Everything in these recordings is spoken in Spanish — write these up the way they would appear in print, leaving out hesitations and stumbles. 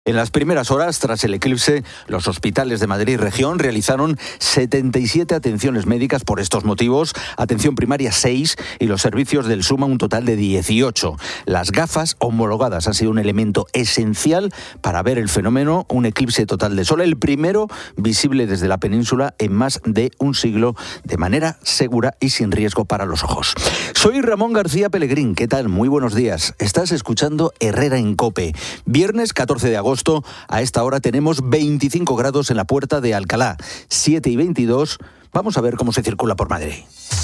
En las primeras horas, tras el eclipse, los hospitales de Madrid Región realizaron 77 atenciones médicas por estos motivos, atención primaria 6 y los servicios del SUMA un total de 18. Las gafas homologadas han sido un elemento esencial para ver el fenómeno, un eclipse total de sol, el primero visible desde la península en más de un siglo, de manera segura y sin riesgo para los ojos. Soy Ramón García Pellegrín, ¿qué tal? Muy buenos días. Estás escuchando Herrera en COPE. Viernes 14 de agosto. A esta hora tenemos 25 grados en la Puerta de Alcalá, 7 y 22. Vamos a ver cómo se circula por Madrid.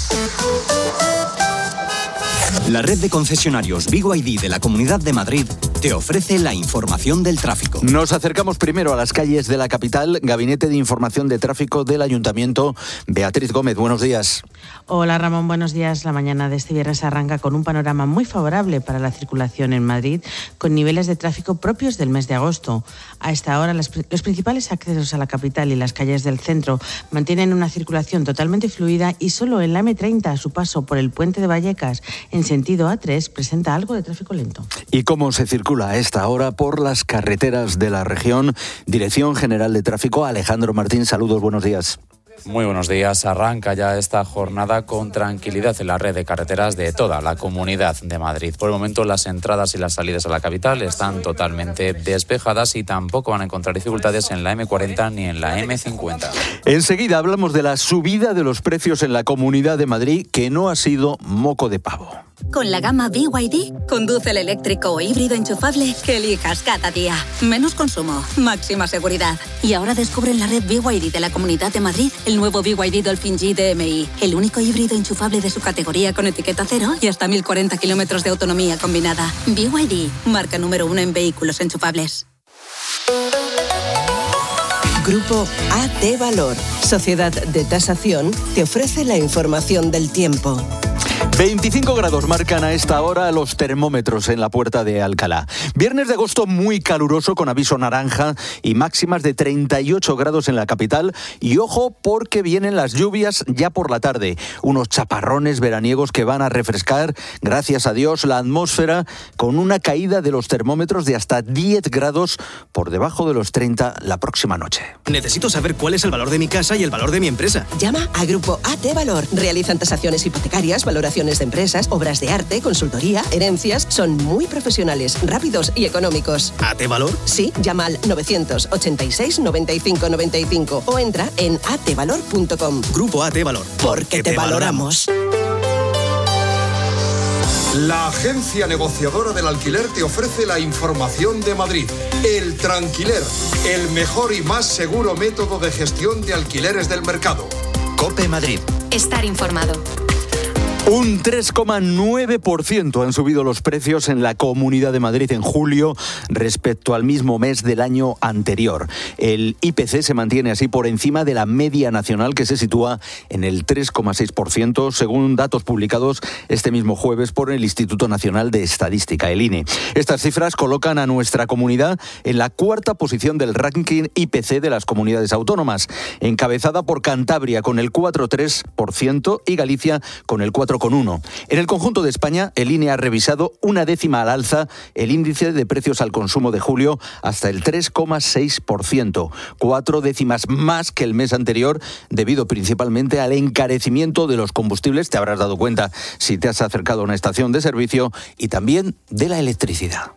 La red de concesionarios BYD de la Comunidad de Madrid te ofrece la información del tráfico. Nos acercamos primero a las calles de la capital. Gabinete de Información de Tráfico del Ayuntamiento. Beatriz Gómez, buenos días. Hola Ramón, buenos días. La mañana de este viernes arranca con un panorama muy favorable para la circulación en Madrid, con niveles de tráfico propios del mes de agosto. A esta hora, los principales accesos a la capital y las calles del centro mantienen una circulación totalmente fluida y solo en la M30, a su paso por el puente de Vallecas, en sentido A3, presenta algo de tráfico lento. ¿Y cómo se circula a esta hora por las carreteras de la región? Dirección General de Tráfico, Alejandro Martín, saludos, buenos días. Muy buenos días. Arranca ya esta jornada con tranquilidad en la red de carreteras de toda la Comunidad de Madrid. Por el momento, las entradas y las salidas a la capital están totalmente despejadas y tampoco van a encontrar dificultades en la M40 ni en la M50. Enseguida hablamos de la subida de los precios en la Comunidad de Madrid, que no ha sido moco de pavo. Con la gama BYD, conduce el eléctrico o híbrido enchufable que elijas cada día. Menos consumo, máxima seguridad. Y ahora descubre en la red BYD de la Comunidad de Madrid el nuevo BYD Dolphin G DMI, el único híbrido enchufable de su categoría con etiqueta cero y hasta 1040 kilómetros de autonomía combinada. BYD, marca número 1 en vehículos enchufables. Grupo AT Valor, Sociedad de Tasación, te ofrece la información del tiempo. 25 grados marcan a esta hora los termómetros en la Puerta de Alcalá. Viernes de agosto muy caluroso con aviso naranja y máximas de 38 grados en la capital. Y ojo porque vienen las lluvias ya por la tarde. Unos chaparrones veraniegos que van a refrescar, gracias a Dios, la atmósfera con una caída de los termómetros de hasta 10 grados por debajo de los 30 la próxima noche. Necesito saber cuál es el valor de mi casa y el valor de mi empresa. Llama a Grupo AT Valor. Realizan tasaciones hipotecarias, valoraciones de empresas, obras de arte, consultoría, herencias. Son muy profesionales, rápidos y económicos. ¿AT Valor? Sí, llama al 986 95 95 o entra en atvalor.com. Grupo AT Valor. Porque te valoramos. La agencia negociadora del alquiler te ofrece la información de Madrid. El Tranquiler, el mejor y más seguro método de gestión de alquileres del mercado. COPE Madrid. Estar informado. Un 3,9% han subido los precios en la Comunidad de Madrid en julio respecto al mismo mes del año anterior. El IPC se mantiene así por encima de la media nacional, que se sitúa en el 3,6%, según datos publicados este mismo jueves por el Instituto Nacional de Estadística, el INE. Estas cifras colocan a nuestra comunidad en la cuarta posición del ranking IPC de las comunidades autónomas, encabezada por Cantabria con el 4,3% y Galicia con el 4,1%. En el conjunto de España, el INE ha revisado una décima al alza el índice de precios al consumo de julio hasta el 3,6%, 4 décimas más que el mes anterior, debido principalmente al encarecimiento de los combustibles, te habrás dado cuenta si te has acercado a una estación de servicio, y también de la electricidad.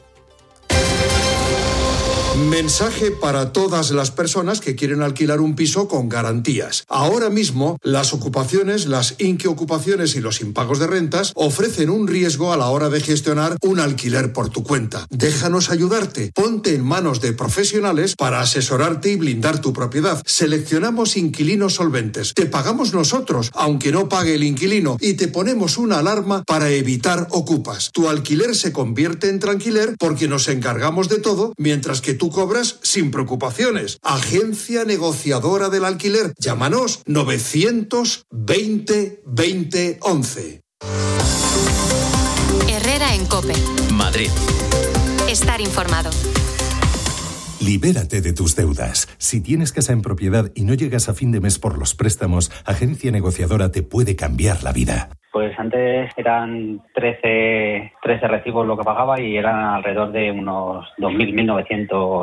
Mensaje para todas las personas que quieren alquilar un piso con garantías. Ahora mismo, las ocupaciones, las inquiocupaciones y los impagos de rentas ofrecen un riesgo a la hora de gestionar un alquiler por tu cuenta. Déjanos ayudarte. Ponte en manos de profesionales para asesorarte y blindar tu propiedad. Seleccionamos inquilinos solventes. Te pagamos nosotros, aunque no pague el inquilino, y te ponemos una alarma para evitar ocupas. Tu alquiler se convierte en tranquiler porque nos encargamos de todo, mientras que tú cobras sin preocupaciones. Agencia negociadora del alquiler. Llámanos 920 20 11. Herrera en COPE. Madrid. Estar informado. Libérate de tus deudas. Si tienes casa en propiedad y no llegas a fin de mes por los préstamos, Agencia Negociadora te puede cambiar la vida. Pues antes eran 13 recibos lo que pagaba y eran alrededor de unos 2.000, 1.900